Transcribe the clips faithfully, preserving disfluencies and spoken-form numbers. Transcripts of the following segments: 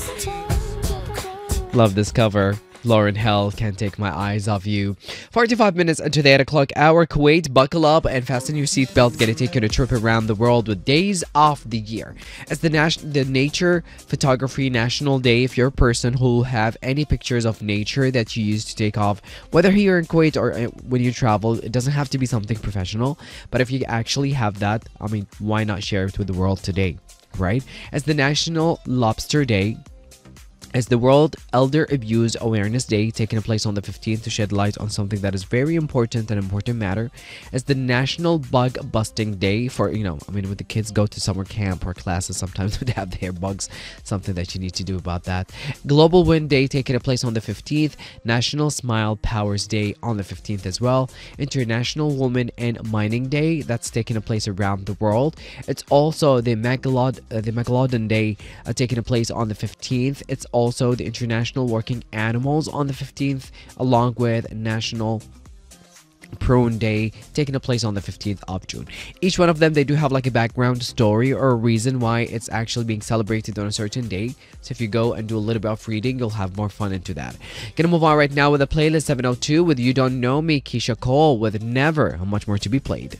Love this cover. Lauren Hill, Can't Take My Eyes Off You. forty-five minutes into the eight o'clock hour, Kuwait, buckle up and fasten your seatbelt. Get to take on a trip around the world with days off the year. It's the, nas- the Nature Photography National Day. If you're a person who have any pictures of nature that you use to take off, whether here in Kuwait or uh, when you travel, it doesn't have to be something professional. But if you actually have that, I mean, why not share it with the world today, right? It's the National Lobster Day. It's the World Elder Abuse Awareness Day, taking place on the fifteenth to shed light on something that is very important, an important matter. It's the National Bug Busting Day for, you know, I mean, when the kids go to summer camp or classes, sometimes they have their bugs, something that you need to do about that. Global Wind Day, taking place on the fifteenth. National Smile Powers Day on the fifteenth as well. International Women and Mining Day, that's taking place around the world. It's also the Megalod- uh, the Megalodon Day, uh, taking place on the fifteenth. It's also Also, the International Working Animals on the fifteenth, along with National Prone Day taking place on the fifteenth of June. Each one of them, they do have like a background story or a reason why it's actually being celebrated on a certain day. So if you go and do a little bit of reading, you'll have more fun into that. Gonna move on right now with the playlist seven oh two with You Don't Know Me, Keisha Cole with Never. How much more to be played?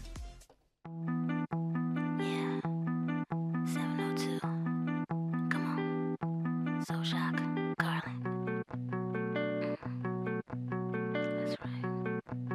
Yeah, seven oh two. Come on. So shy.